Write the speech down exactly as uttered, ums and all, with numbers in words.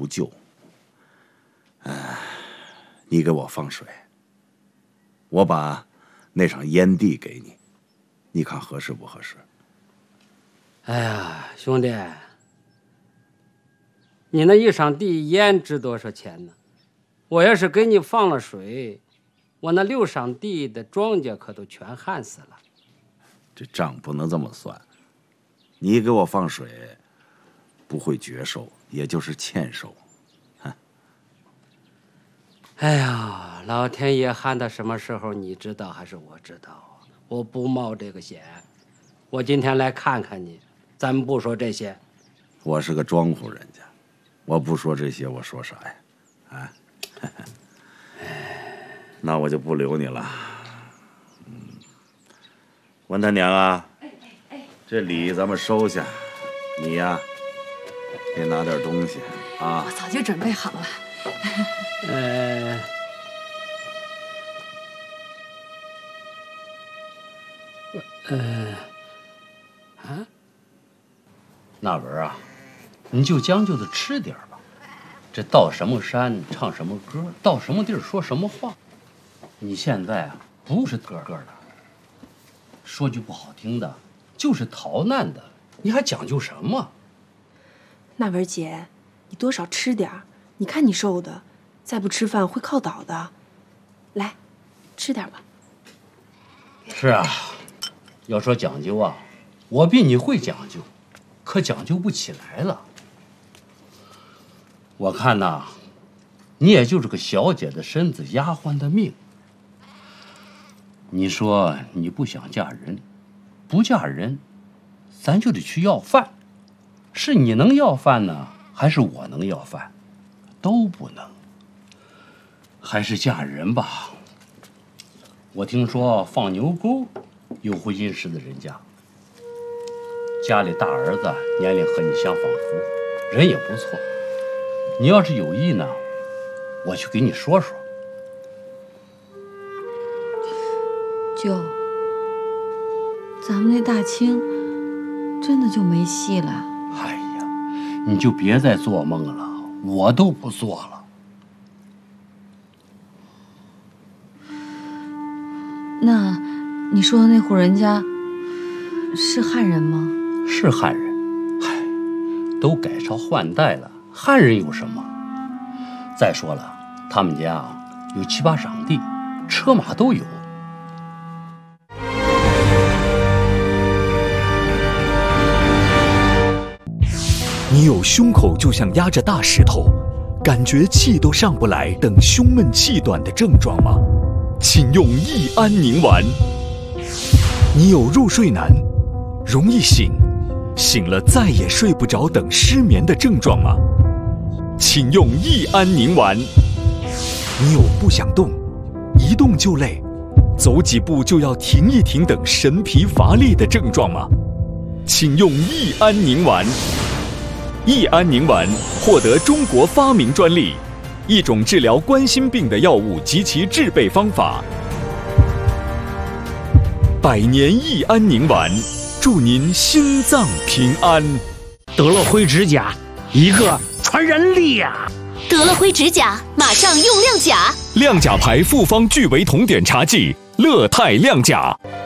不救。哎，你给我放水，我把那场烟蒂给你，你看合适不合适？ 哎呀，兄弟，你那一晌地烟值多少钱呢？我要是给你放了水，我那六晌地的庄稼可都全旱死了。 这账不能这么算，你给我放水，不会绝收，也就是欠收。 哎呀，老天爷旱到什么时候，你知道还是我知道？我不冒这个险。我今天来看看你，咱们不说这些。 我是个庄户人家，我不说这些，我说啥呀？啊？那我就不留你了。嗯，文他娘啊，这礼咱们收下，你呀，得拿点东西啊。 我早就准备好了。 呃，呃，啊， 那文啊，你就将就着吃点吧。这到什么山唱什么歌，到什么地儿说什么话。你现在啊，不是个个的，说句不好听的，就是逃难的，你还讲究什么？ 那文姐，你多少吃点儿，你看你瘦的。再不吃饭会靠倒的，来，吃点吧。 是啊，要说讲究啊，我比你会讲究，可讲究不起来了。我看呐，你也就是个小姐的身子，丫鬟的命。你说你不想嫁人，不嫁人，咱就得去要饭。是你能要饭呢，还是我能要饭？都不能。还是嫁人吧。我听说放牛沟有婚姻时的人家，家里大儿子年龄和你相仿佛，人也不错。你要是有意呢，我去给你说说。 舅，咱们那大清真的就没戏了？ 哎呀，你就别再做梦了，我都不做了。 那你说的那户人家是汉人吗？ 是汉人，嗨，都改朝换代了，汉人有什么？再说了，他们家有七八晌地，车马都有。 你有胸口就像压着大石头，感觉气都上不来等胸闷气短的症状吗？请用益安宁丸。你有入睡难、容易醒、醒了再也睡不着等失眠的症状吗？请用益安宁丸。你有不想动、一动就累、走几步就要停一停等神疲乏力的症状吗？请用益安宁丸。益安宁丸获得中国发明专利，一种治疗冠心病的药物及其制备方法。百年益安宁丸，祝您心脏平安。 得了灰指甲，一个传染力呀！ 得了灰指甲，马上用亮甲。 亮甲牌复方聚维酮碘茶剂，乐泰亮甲。